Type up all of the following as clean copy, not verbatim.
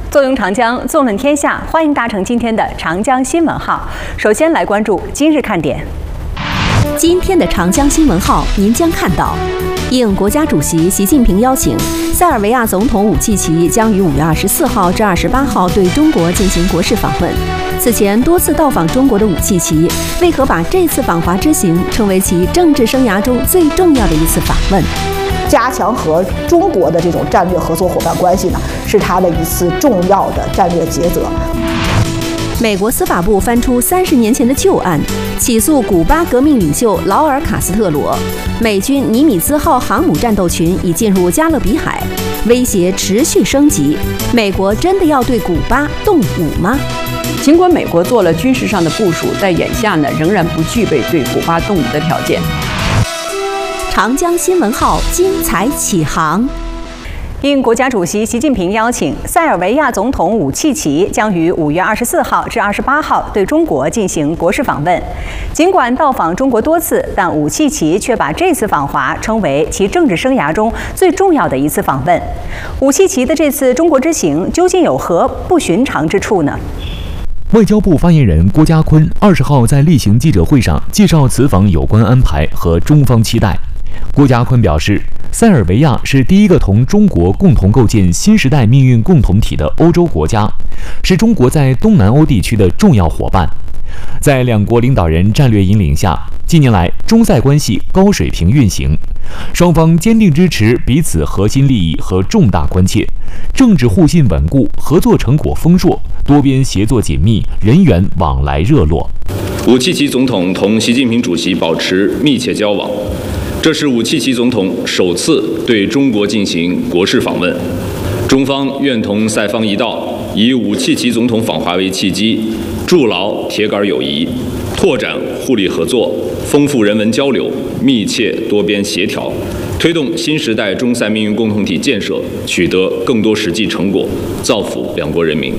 坐拥长江，纵论天下，欢迎搭乘今天的长江新闻号。首先来关注今日看点。 今天的长江新闻号，您将看到：应国家主席习近平邀请，塞尔维亚总统武契奇将于5月24号至28号对中国进行国事访问。此前多次到访中国的武契奇，为何把这次访华之行称为其政治生涯中最重要的一次访问？ 加强和中国的这种战略合作伙伴关系呢，是他的一次重要的战略抉择。 美国司法部翻出30年前的旧案，起诉古巴革命领袖劳尔·卡斯特罗。美军尼米兹号航母战斗群已进入加勒比海，威胁持续升级。美国真的要对古巴动武吗？ 尽管美国做了军事上的部署，在眼下呢，仍然不具备对古巴动武的条件。 长江新闻号精彩启航。 应国家主席习近平邀请，塞尔维亚总统武契奇将于5月24号至28号对中国进行国事访问。尽管到访中国多次，但武契奇却把这次访华称为其政治生涯中最重要的一次访问。武契奇的这次中国之行究竟有何不寻常之处呢？ 外交部发言人郭家坤20号在例行记者会上介绍此访有关安排和中方期待。郭家坤表示，塞尔维亚是第一个同中国共同构建新时代命运共同体的欧洲国家，是中国在东南欧地区的重要伙伴。在两国领导人战略引领下，近年来中塞关系高水平运行，双方坚定支持彼此核心利益和重大关切，政治互信稳固，合作成果丰硕，多边协作紧密，人员往来热络。 武契奇总统同习近平主席保持密切交往，这是武契奇总统首次对中国进行国事访问。中方愿同塞方一道，以武契奇总统访华为契机，筑牢铁杆友谊，拓展互利合作，丰富人文交流，密切多边协调，推动新时代中塞命运共同体建设取得更多实际成果，造福两国人民。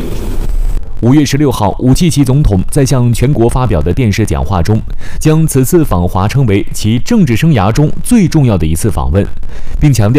5月16号，武契奇总统在向全国发表的电视讲话中，将此次访华称为其政治生涯中最重要的一次访问，并强调